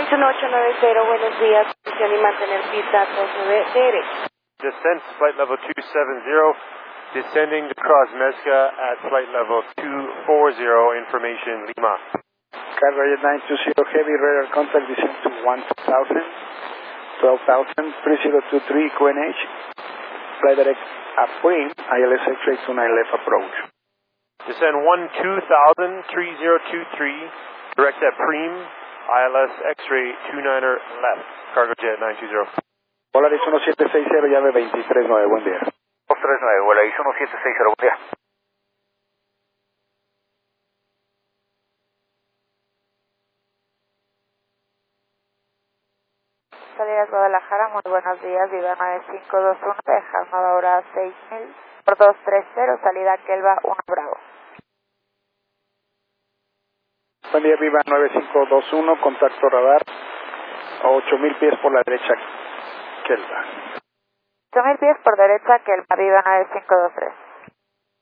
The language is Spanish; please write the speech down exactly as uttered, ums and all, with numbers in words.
Es un ocho nueve cero, buenos días, posición y mantener pista dos nueve derecho. Descent, flight level two seven zero, descending to cross Mezca at flight level two four zero, information Lima. Cargo nine two zero, heavy radar contact, descent to one thousand, twelve thousand, three zero two three, Q N H, fly direct up Prim, I L S X-ray two nine left approach. Descend one two thousand, three zero two three, direct at Prim, I L S X-ray two niner left, cargo jet nine two zero. Polaris uno siete seis cero, llave veintitrés nueve, buen día. dos tres nueve, Polaris uno siete seis cero, buen día. Salida Guadalajara, muy buenos días, Viva nueve cinco dos uno, dejando ahora seis mil por dos tres cero, salida Kelva uno Bravo. Buen día, Viva nueve cinco dos uno, contacto radar a ocho mil pies por la derecha, Kelva. ocho mil pies por derecha, Kelva, Viva nueve cinco dos tres.